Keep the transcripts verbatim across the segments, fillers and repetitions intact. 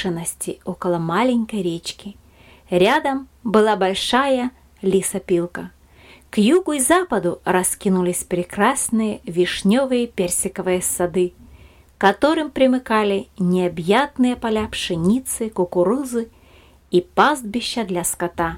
возвышенности около маленькой речки. Рядом была большая лесопилка. К югу и западу раскинулись прекрасные вишневые персиковые сады, к которым примыкали необъятные поля пшеницы, кукурузы и пастбища для скота.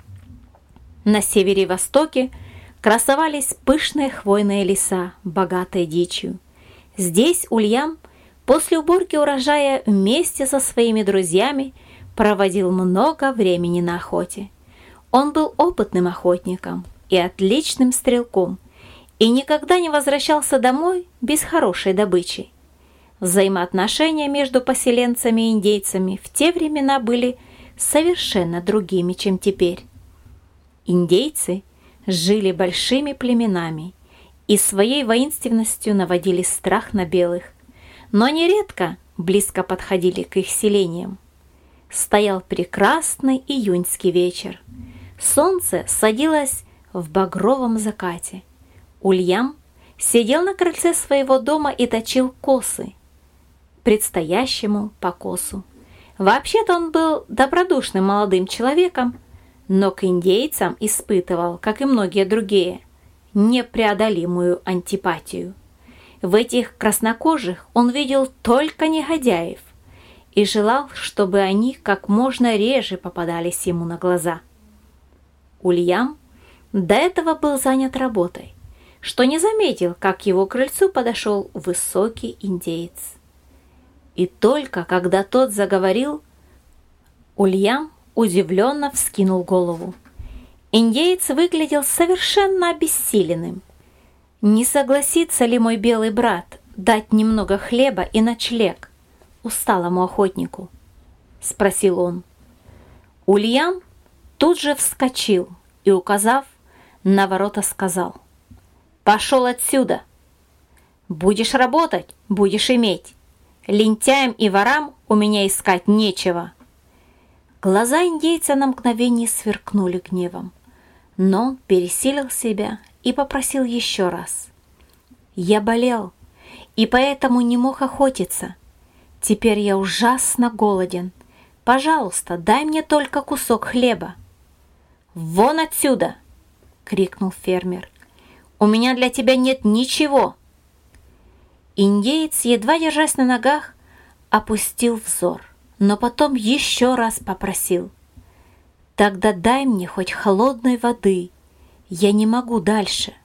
На севере и востоке красовались пышные хвойные леса, богатые дичью. Здесь Ульям после уборки урожая вместе со своими друзьями проводил много времени на охоте. Он был опытным охотником и отличным стрелком, и никогда не возвращался домой без хорошей добычи. Взаимоотношения между поселенцами и индейцами в те времена были совершенно другими, чем теперь. Индейцы жили большими племенами и своей воинственностью наводили страх на белых, но нередко близко подходили к их селениям. Стоял прекрасный июньский вечер. Солнце садилось в багровом закате. Ульям сидел на крыльце своего дома и точил косы предстоящему покосу. Вообще-то он был добродушным молодым человеком, но к индейцам испытывал, как и многие другие, непреодолимую антипатию. В этих краснокожих он видел только негодяев и желал, чтобы они как можно реже попадались ему на глаза. Ульям до этого был занят работой, что не заметил, как к его крыльцу подошел высокий индеец. И только когда тот заговорил, Ульям удивленно вскинул голову. Индеец выглядел совершенно обессиленным. «Не согласится ли мой белый брат дать немного хлеба и ночлег усталому охотнику?» — спросил он. Ульям тут же вскочил и, указав на ворота, сказал: «Пошел отсюда! Будешь работать, будешь иметь. Лентяям и ворам у меня искать нечего». Глаза индейца на мгновение сверкнули гневом, но он пересилил себя и попросил еще раз: «Я болел и поэтому не мог охотиться. Теперь я ужасно голоден. Пожалуйста, дай мне только кусок хлеба». «Вон отсюда!» — крикнул фермер. «У меня для тебя нет ничего!» Индеец, едва держась на ногах, опустил взор, но потом еще раз попросил: «Тогда дай мне хоть холодной воды, я не могу дальше».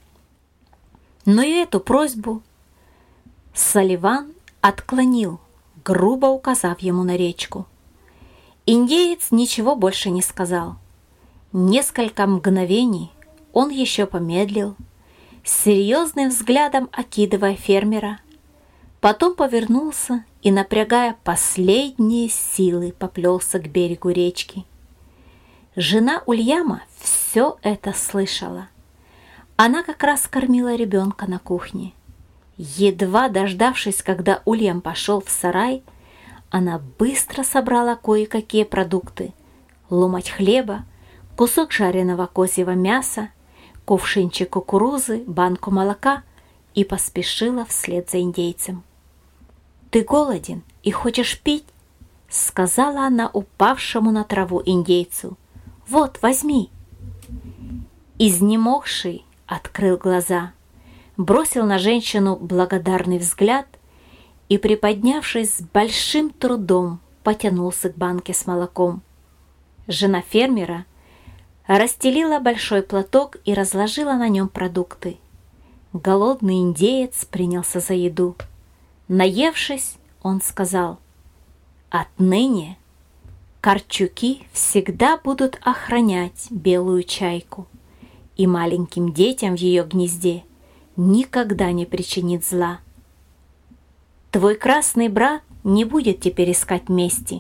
Но и эту просьбу Салливан отклонил, грубо указав ему на речку. Индеец ничего больше не сказал. Несколько мгновений он еще помедлил, с серьезным взглядом окидывая фермера, потом повернулся и, напрягая последние силы, поплелся к берегу речки. Жена Ульяма все это слышала. Она как раз кормила ребенка на кухне. Едва дождавшись, когда Ульям пошел в сарай, она быстро собрала кое-какие продукты: ломоть хлеба, кусок жареного козьего мяса, кувшинчик кукурузы, банку молока, и поспешила вслед за индейцем. «Ты голоден и хочешь пить?» — сказала она упавшему на траву индейцу. «Вот, возьми». Изнемогший открыл глаза, бросил на женщину благодарный взгляд и, приподнявшись, с большим трудом потянулся к банке с молоком. Жена фермера расстелила большой платок и разложила на нем продукты. Голодный индеец принялся за еду. Наевшись, он сказал: «Отныне Карчуки всегда будут охранять белую чайку, и маленьким детям в ее гнезде никогда не причинит зла. Твой красный брат не будет теперь искать мести».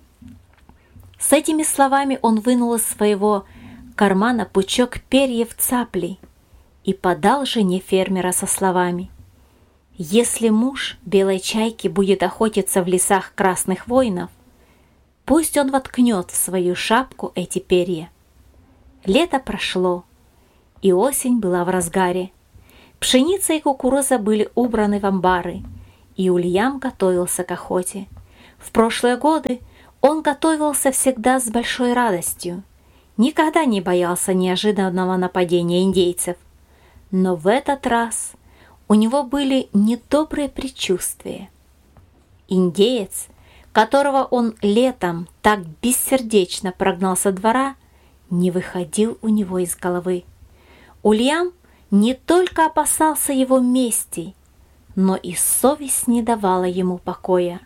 С этими словами он вынул из своего кармана пучок перьев цапли и подал жене фермера со словами: «Если муж белой чайки будет охотиться в лесах красных воинов, пусть он воткнет в свою шапку эти перья». Лето прошло, и осень была в разгаре. Пшеница и кукуруза были убраны в амбары, и Ульям готовился к охоте. В прошлые годы он готовился всегда с большой радостью, никогда не боялся неожиданного нападения индейцев. Но в этот раз у него были недобрые предчувствия. Индеец, которого он летом так бессердечно прогнал со двора, не выходил у него из головы. Ульям не только опасался его мести, но и совесть не давала ему покоя.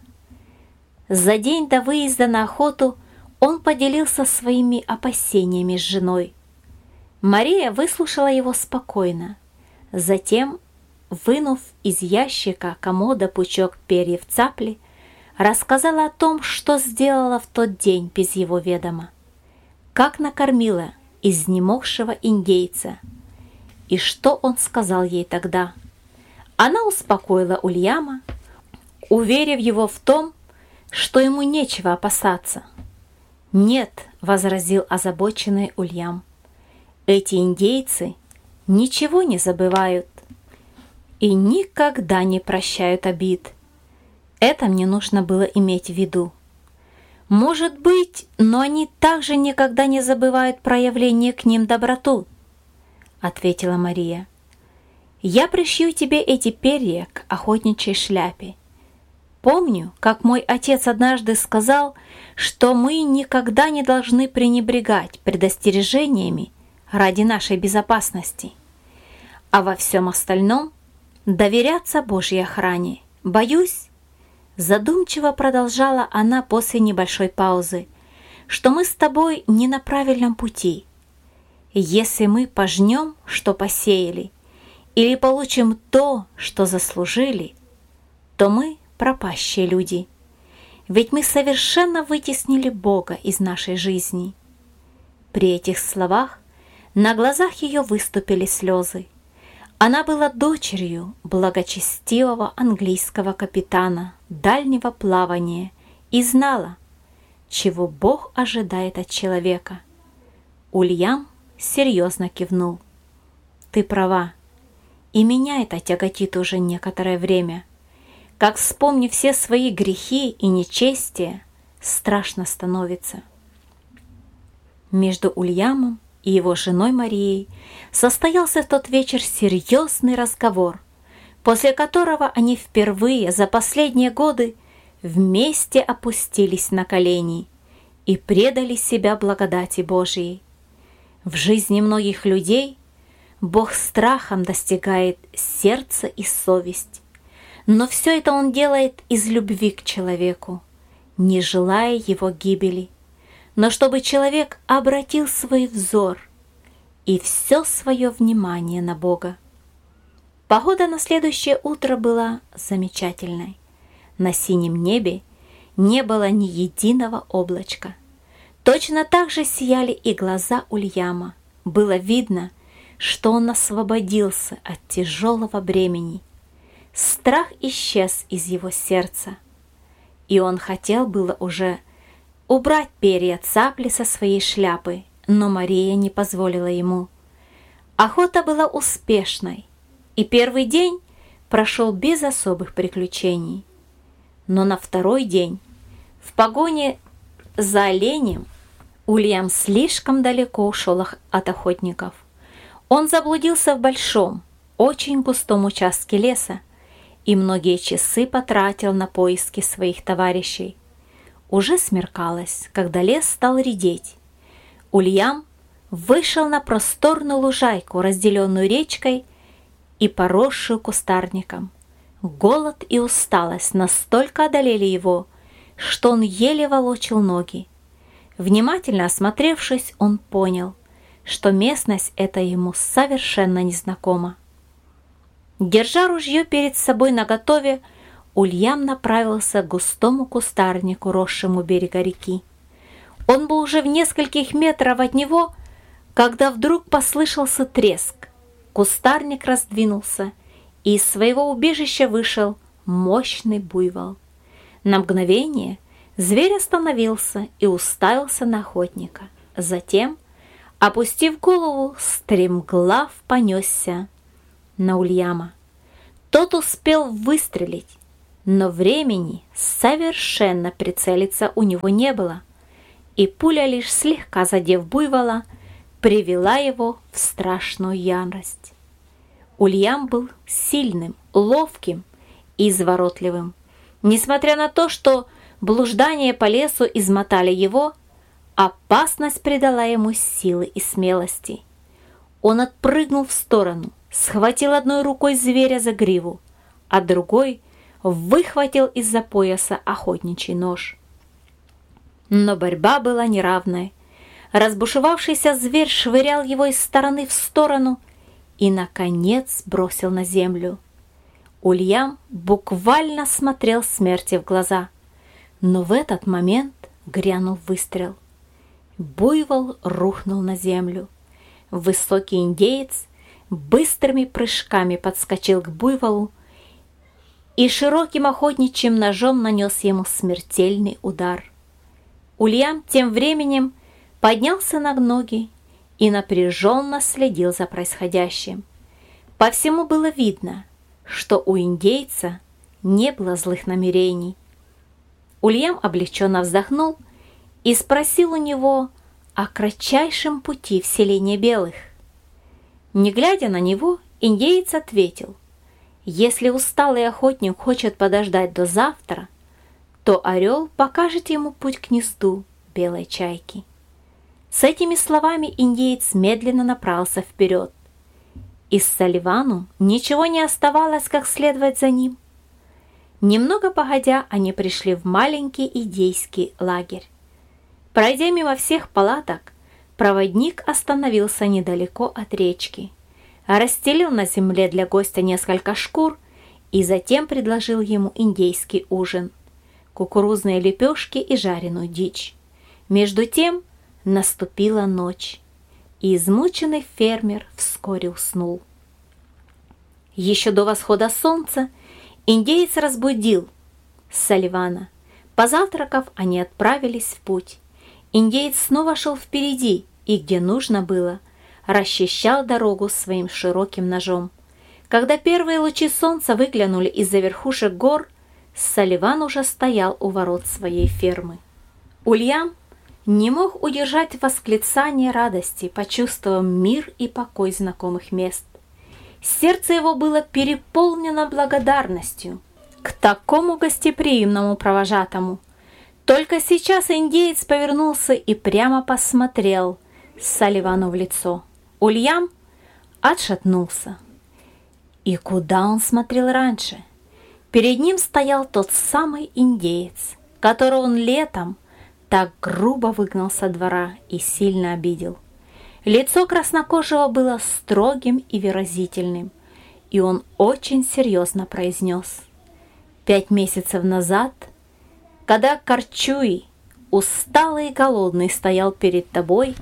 За день до выезда на охоту он поделился своими опасениями с женой. Мария выслушала его спокойно. Затем, вынув из ящика комода пучок перьев цапли, рассказала о том, что сделала в тот день без его ведома, как накормила изнемогшего индейца, и что он сказал ей тогда. Она успокоила Ульяма, уверив его в том, что ему нечего опасаться. «Нет», — возразил озабоченный Ульям, — «эти индейцы ничего не забывают и никогда не прощают обид. Это мне нужно было иметь в виду. Может быть, но они также никогда не забывают проявление к ним доброту», — ответила Мария. «Я пришью тебе эти перья к охотничьей шляпе. Помню, как мой отец однажды сказал, что мы никогда не должны пренебрегать предостережениями ради нашей безопасности, а во всем остальном доверяться Божьей охране. Боюсь, задумчиво продолжала она после небольшой паузы, что мы с тобой не на правильном пути. Если мы пожнем, что посеяли, или получим то, что заслужили, то мы пропащие люди, ведь мы совершенно вытеснили Бога из нашей жизни. При этих словах на глазах ее выступили слезы. Она была дочерью благочестивого английского капитана дальнего плавания и знала, чего Бог ожидает от человека. Ульям серьезно кивнул. «Ты права, и меня это тяготит уже некоторое время. Как вспомни все свои грехи и нечестия, страшно становится». Между Ульямом и его женой Марией состоялся в тот вечер серьезный разговор, после которого они впервые за последние годы вместе опустились на колени и предали себя благодати Божией. В жизни многих людей Бог страхом достигает сердца и совесть, но все это Он делает из любви к человеку, не желая его гибели, но чтобы человек обратил свой взор и все свое внимание на Бога. Погода на следующее утро была замечательной. На синем небе не было ни единого облачка. Точно так же сияли и глаза Ульяма. Было видно, что он освободился от тяжелого бремени. Страх исчез из его сердца, и он хотел было уже убрать перья цапли со своей шляпы, но Мария не позволила ему. Охота была успешной, и первый день прошел без особых приключений. Но на второй день, в погоне за оленем, Ульям слишком далеко ушел от охотников. Он заблудился в большом, очень густом участке леса и многие часы потратил на поиски своих товарищей. Уже смеркалось, когда лес стал редеть. Ульям вышел на просторную лужайку, разделенную речкой и поросшую кустарником. Голод и усталость настолько одолели его, что он еле волочил ноги. Внимательно осмотревшись, он понял, что местность эта ему совершенно незнакома. Держа ружье перед собой наготове, Ульям направился к густому кустарнику, росшему у берега реки. Он был уже в нескольких метрах от него, когда вдруг послышался треск. Кустарник раздвинулся, и из своего убежища вышел мощный буйвол. На мгновение зверь остановился и уставился на охотника. Затем, опустив голову, стремглав понесся на Ульяма. Тот успел выстрелить, Но времени совершенно прицелиться у него не было, и пуля, лишь слегка задев буйвола, привела его в страшную ярость. Ульям был сильным, ловким и изворотливым. Несмотря на то, что блуждания по лесу измотали его, опасность придала ему силы и смелости. Он отпрыгнул в сторону, схватил одной рукой зверя за гриву, а другой выхватил из-за пояса охотничий нож. Но борьба была неравной. Разбушевавшийся зверь швырял его из стороны в сторону и, наконец, бросил на землю. Ульям буквально смотрел смерти в глаза, но в этот момент грянул выстрел. Буйвол рухнул на землю. Высокий индеец быстрыми прыжками подскочил к буйволу и широким охотничьим ножом нанес ему смертельный удар. Ульям тем временем поднялся на ноги и напряженно следил за происходящим. По всему было видно, что у индейца не было злых намерений. Ульям облегченно вздохнул и спросил у него о кратчайшем пути в селение белых. Не глядя на него, индеец ответил: если усталый охотник хочет подождать до завтра, то орел покажет ему путь к гнезду белой чайки. С этими словами индеец медленно направился вперед, и Салливану ничего не оставалось, как следовать за ним. Немного погодя, они пришли в маленький индейский лагерь. Пройдя мимо всех палаток, проводник остановился недалеко от речки, расстелил на земле для гостя несколько шкур и затем предложил ему индейский ужин – кукурузные лепешки и жареную дичь. Между тем наступила ночь, и измученный фермер вскоре уснул. Еще до восхода солнца индеец разбудил Салливана. Позавтракав, они отправились в путь. Индеец снова шел впереди и, где нужно было, расчищал дорогу своим широким ножом. Когда первые лучи солнца выглянули из-за верхушек гор, Салливан уже стоял у ворот своей фермы. Ульям не мог удержать восклицание радости, почувствовав мир и покой знакомых мест. Сердце его было переполнено благодарностью к такому гостеприимному провожатому. Только сейчас индеец повернулся и прямо посмотрел Салливану в лицо. Ульям отшатнулся. И куда он смотрел раньше? Перед ним стоял тот самый индеец, которого он летом так грубо выгнал со двора и сильно обидел. Лицо краснокожего было строгим и выразительным, и он очень серьезно произнес: «Пять месяцев назад, когда Карчуи, усталый и голодный, стоял перед тобой,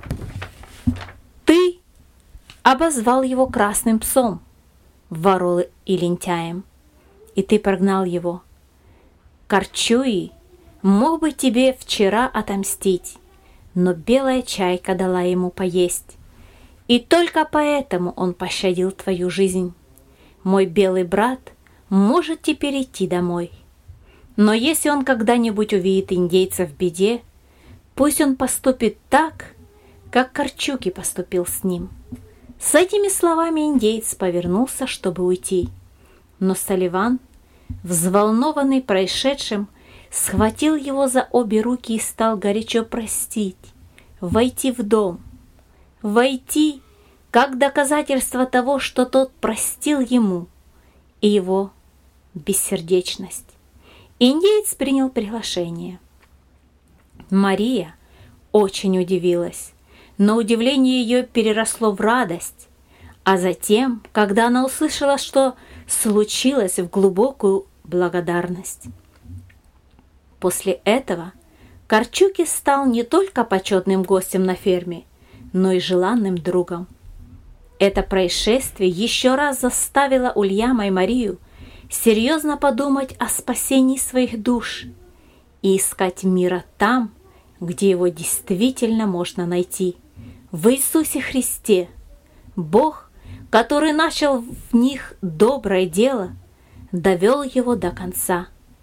ты обозвал его красным псом, ворой и лентяем, и ты прогнал его. Карчуи мог бы тебе вчера отомстить, но белая чайка дала ему поесть, и только поэтому он пощадил твою жизнь. Мой белый брат может теперь идти домой. Но если он когда-нибудь увидит индейца в беде, пусть он поступит так, как Карчуки поступил с ним». С этими словами индеец повернулся, чтобы уйти. Но Салливан, взволнованный происшедшим, схватил его за обе руки и стал горячо просить войти в дом. Войти, как доказательство того, что тот простил ему и его бессердечность. Индеец принял приглашение. Мария очень удивилась, но удивление ее переросло в радость, а затем, когда она услышала, что случилось, в глубокую благодарность. После этого Карчуки стал не только почетным гостем на ферме, но и желанным другом. Это происшествие еще раз заставило Ульяма и Марию серьезно подумать о спасении своих душ и искать мира там, где его действительно можно найти, в Иисусе Христе. Бог, который начал в них доброе дело, довел его до конца.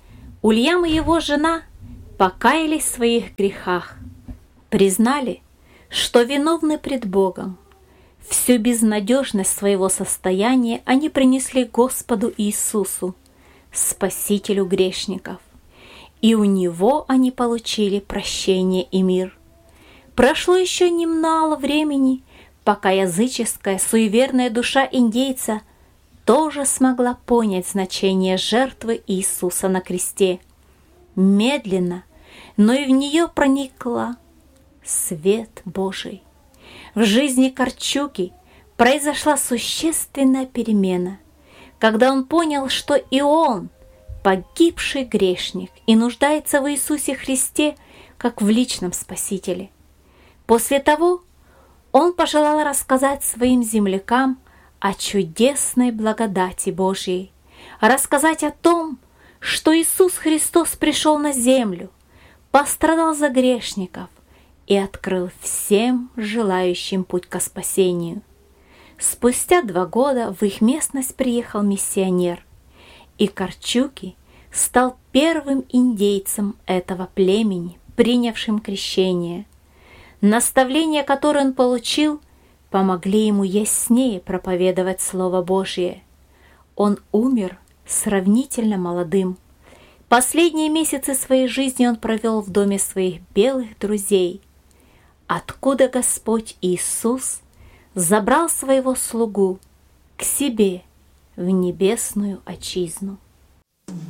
Ульям и его жена покаялись в своих грехах, признали, что виновны пред Богом. Всю безнадежность своего состояния они принесли Господу Иисусу, Спасителю грешников, и у Него они получили прощение и мир. Прошло еще немало времени, пока языческая суеверная душа индейца тоже смогла понять значение жертвы Иисуса на кресте. Медленно, но и в нее проникла свет Божий. В жизни Корчуки произошла существенная перемена, когда он понял, что и он погибший грешник и нуждается в Иисусе Христе как в личном Спасителе. После того он пожелал рассказать своим землякам о чудесной благодати Божьей, рассказать о том, что Иисус Христос пришел на землю, пострадал за грешников и открыл всем желающим путь ко спасению. Спустя два года в их местность приехал миссионер, и Корчуки стал первым индейцем этого племени, принявшим крещение. Наставления, которые он получил, помогли ему яснее проповедовать Слово Божье. Он умер сравнительно молодым. Последние месяцы своей жизни он провел в доме своих белых друзей, откуда Господь Иисус забрал своего слугу к себе в небесную отчизну.